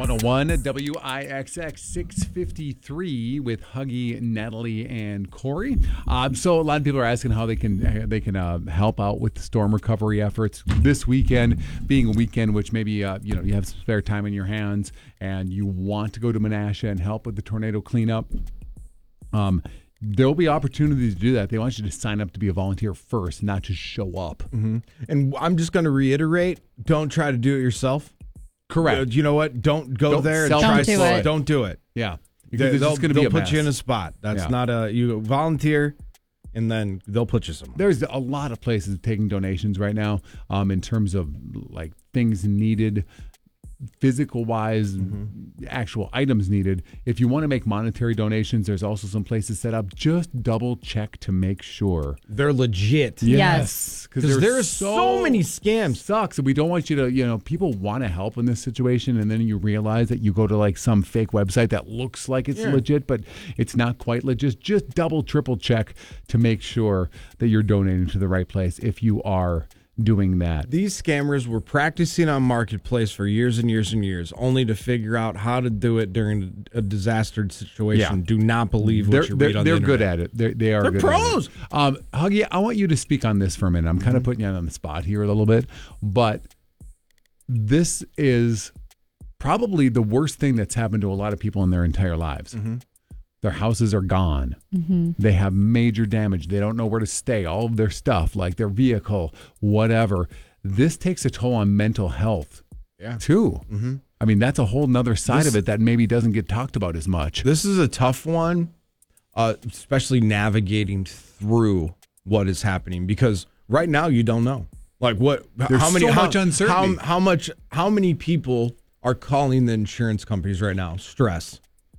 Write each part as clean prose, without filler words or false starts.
101 WIXX 653 with Huggy, Natalie, and Corey. So a lot of people are asking how they can help out with the storm recovery efforts this weekend, being a weekend which maybe you have some spare time in your hands and you want to go to Menasha and help with the tornado cleanup. There'll be opportunities to do that. They want you to sign up to be a volunteer first, not just show up. Mm-hmm. And I'm just going to reiterate: don't try to do it yourself. Correct. You know what? Don't go there and try slow. Don't do it. Yeah. They'll put you in a spot. That's not you volunteer, and then they'll put you somewhere. There's a lot of places taking donations right now in terms of like things needed, physical wise, actual items needed. If you want to make monetary donations, there's also some places set up. Just double check to make sure they're legit. Yes. Because there's so many scams. Sucks. And we don't want you to, people want to help in this situation. And then you realize that you go to like some fake website that looks like it's legit, but it's not quite legit. Just double, triple check to make sure that you're donating to the right place if you are doing that. These scammers were practicing on Marketplace for years and years and years, only to figure out how to do it during a disaster situation. Yeah. Do not believe what you read on the internet. They're good at it. They're good pros. At it. Huggy, I want you to speak on this for a minute. I'm kind of putting you on the spot here a little bit, but this is probably the worst thing that's happened to a lot of people in their entire lives. Mm-hmm. Their houses are gone. Mm-hmm. They have major damage. They don't know where to stay. All of their stuff, like their vehicle, whatever. This takes a toll on mental health, too. Mm-hmm. I mean, that's a whole nother side of it that maybe doesn't get talked about as much. This is a tough one, especially navigating through what is happening, because right now you don't know. Like There's so much uncertainty. How many people are calling the insurance companies right now? Stress.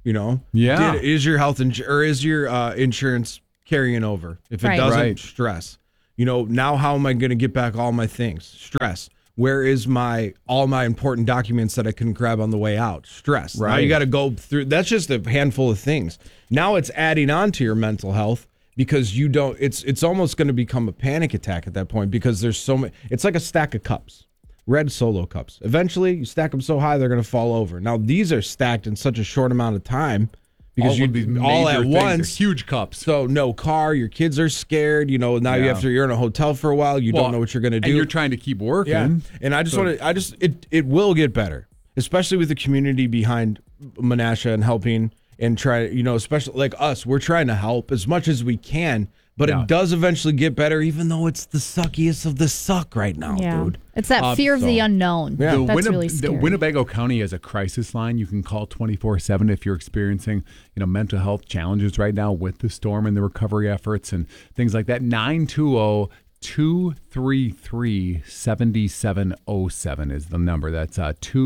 Is your health is your insurance carrying over? If it doesn't, stress. Now how am I going to get back all my things? Stress. Where is all my important documents that I couldn't grab on the way out? Stress. Right. Now you got to go through. That's just a handful of things. Now it's adding on to your mental health because you don't. It's almost going to become a panic attack at that point because there's so many. It's like a stack of cups. Red Solo cups. Eventually, you stack them so high they're going to fall over. Now, these are stacked in such a short amount of time because all at once. Huge cups. So no car. Your kids are scared. Now you're in a hotel for a while. You don't know what you're going to do. And you're trying to keep working. Yeah. And it will get better, especially with the community behind Menasha and helping and try. Especially like us, we're trying to help as much as we can. But it does eventually get better, even though it's the suckiest of the suck right now, dude. It's that fear of the unknown. Yeah. That's really scary. The Winnebago County has a crisis line. You can call 24/7 if you're experiencing, mental health challenges right now with the storm and the recovery efforts and things like that. 920-233-7707 is the number. That's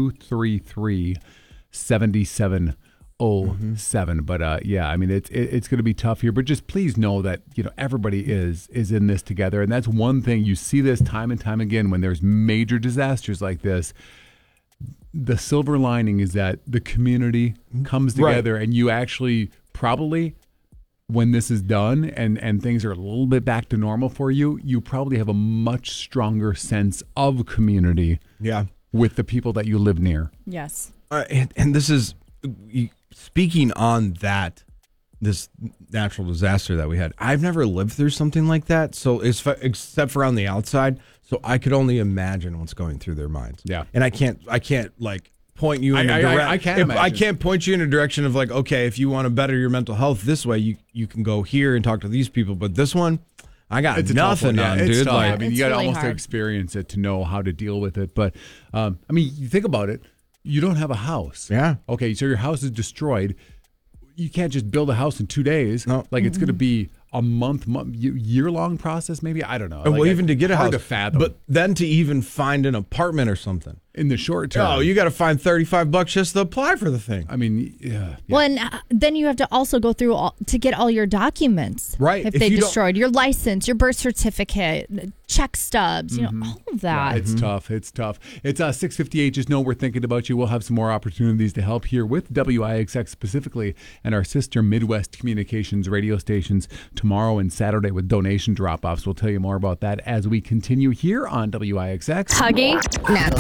233-7707. 07. But it's going to be tough here, but just please know that everybody is in this together, and that's one thing you see this time and time again when there's major disasters like this. The silver lining is that the community comes together, and you actually probably, when this is done and things are a little bit back to normal for you, you probably have a much stronger sense of community with the people that you live near. Yes. And this is speaking on this natural disaster that we had. I've never lived through something like that, so except for on the outside, so I could only imagine what's going through their minds. Yeah, and I can't like point you in a direction. I can't point you in a direction of like, okay, if you want to better your mental health this way, you can go here and talk to these people. But this one, I got nothing on, dude. Tough. Like, you got to almost experience it to know how to deal with it. But you think about it. You don't have a house. Yeah. Okay, so your house is destroyed. You can't just build a house in 2 days. No. It's going to be a year-long process, maybe? I don't know. Even to get a house. Hard to fathom. But then to even find an apartment or something. In the short term. Oh, you got to find $35 just to apply for the thing. I mean, yeah. Well, and then you have to also go through to get all your documents. Right. If they destroyed your license, your birth certificate, check stubs, all of that. Yeah, it's tough. It's tough. It's 6:58. Just know we're thinking about you. We'll have some more opportunities to help here with WIXX specifically and our sister Midwest Communications radio stations tomorrow and Saturday with donation drop-offs. We'll tell you more about that as we continue here on WIXX. Huggy, Natalie, and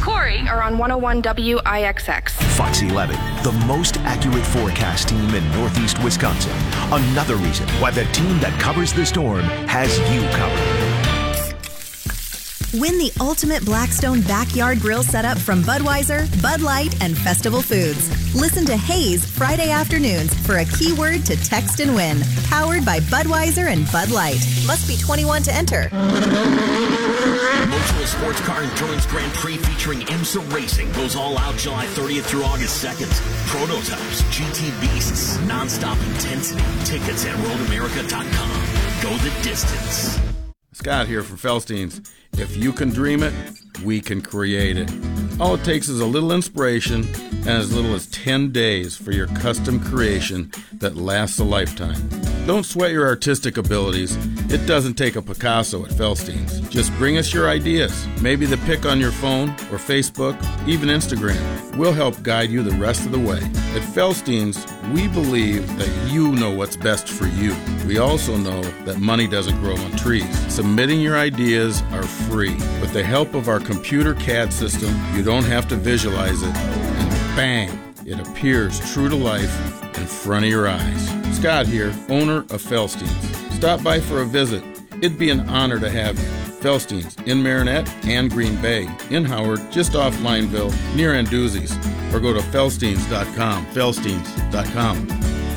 Corey are on 101 WIXX. Fox 11, the most accurate forecast team in Northeast Wisconsin. Another reason why the team that covers the storm has you covered. Win the ultimate Blackstone backyard grill setup from Budweiser, Bud Light, and Festival Foods. Listen to Hayes Friday afternoons for a keyword to text and win. Powered by Budweiser and Bud Light. Must be 21 to enter. Motorless Sports Car Endurance Grand Prix featuring IMSA Racing goes all out July 30th through August 2nd. Prototypes, GT Beasts, nonstop intensity. Tickets at roadamerica.com. Go the distance. Scott here for Felstein's. If you can dream it, we can create it. All it takes is a little inspiration and as little as 10 days for your custom creation that lasts a lifetime. Don't sweat your artistic abilities. It doesn't take a Picasso at Felstein's. Just bring us your ideas, maybe the pic on your phone or Facebook, even Instagram. We'll help guide you the rest of the way. At Felstein's, we believe that you know what's best for you. We also know that money doesn't grow on trees. Submitting your ideas are free. With the help of our computer CAD system, you don't have to visualize it, and bang, it appears true to life in front of your eyes. Scott here, owner of Felstein's. Stop by for a visit. It'd be an honor to have you. Felstein's in Marinette and Green Bay, in Howard, just off Lineville, near Anduzzi's, or go to felsteins.com, felsteins.com.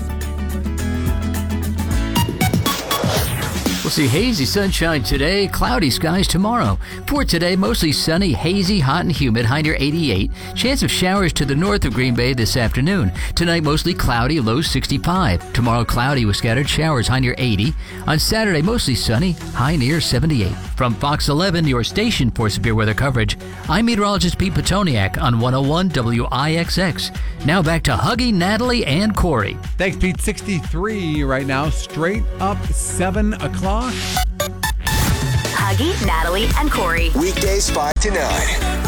We'll see hazy sunshine today, cloudy skies tomorrow. For today, mostly sunny, hazy, hot and humid, high near 88. Chance of showers to the north of Green Bay this afternoon. Tonight, mostly cloudy, low 65. Tomorrow, cloudy with scattered showers, high near 80. On Saturday, mostly sunny, high near 78. From Fox 11, your station for severe weather coverage, I'm meteorologist Pete Petoniak on 101 WIXX. Now back to Huggy, Natalie, and Corey. Thanks, Pete. 63 right now, straight up 7 o'clock. Huggy, Natalie, and Corey. Weekdays 5 to 9.